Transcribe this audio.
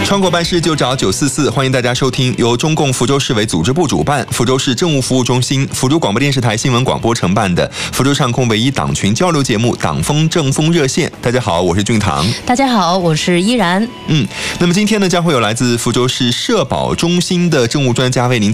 窗口办事就找944，欢迎大家收听由中共福州市委组织部主办、福州市政务服务中心、福州广播电视台新闻广播承办的福州上空唯一党群交流节目《党风政风热线》。大家好，我是俊堂。 大家好，我是依然。 那么今天呢，将会有来自福州市社保中心的政务专家为您